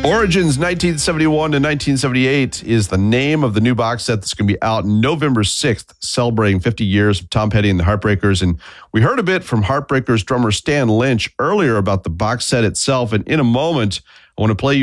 Origins 1971 to 1978 is the name of the new box set that's going to be out November 6th, celebrating 50 years of Tom Petty and the Heartbreakers. And we heard a bit from Heartbreakers drummer Stan Lynch earlier about the box set itself. And in a moment, I want to play you